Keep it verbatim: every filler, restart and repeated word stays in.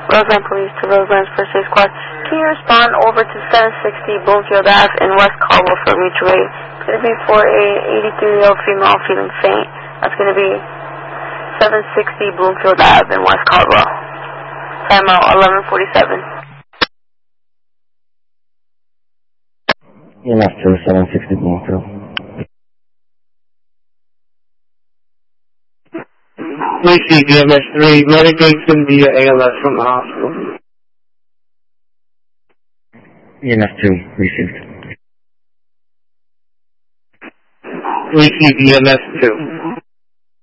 Roseland Police to Roseland's First Aid Squad. Can you respond over to seven sixty Bloomfield Ave in West Caldwell for mutual aid? It's going to be for a eighty-three-year-old female feeling faint. That's going to be seven sixty Bloomfield Ave in West Caldwell. Time out eleven forty-seven. E M S two, seven sixty Bloomfield. Receive E M S three, medication via A L S from the hospital. E M S two, received. Receive E M S two.